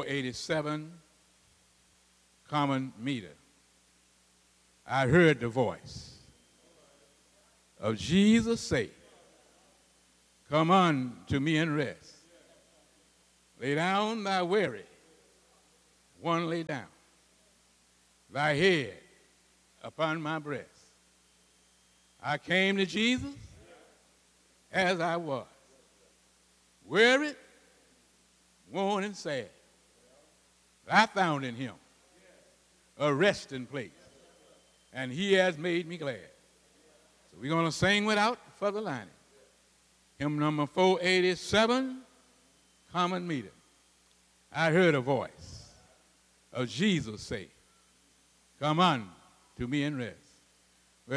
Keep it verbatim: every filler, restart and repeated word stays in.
four eighty-seven, common meter. I heard the voice of Jesus say, come unto me and rest. Lay down thy weary, one lay down, thy head upon my breast. I came to Jesus as I was, weary, worn, and sad. I found in him a resting place, and he has made me glad. So we're going to sing without further lining. Hymn number four eighty-seven, common meter. I heard a voice of Jesus say, come on to me and rest.